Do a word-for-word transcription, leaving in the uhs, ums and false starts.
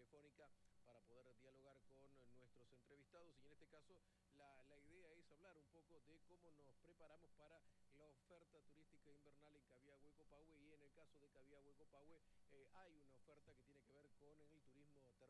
telefónica para poder dialogar con nuestros entrevistados y en este caso la, la idea es hablar un poco de cómo nos preparamos para la oferta turística invernal en Cabiagüe, Copahue y en el caso de Cabiagüe, Copahue eh, hay una oferta que tiene que ver con el turismo